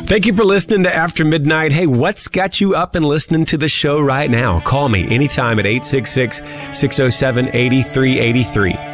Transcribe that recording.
Thank you for listening to After Midnight. Hey, what's got you up and listening to the show right now? Call me anytime at 866-607-8383.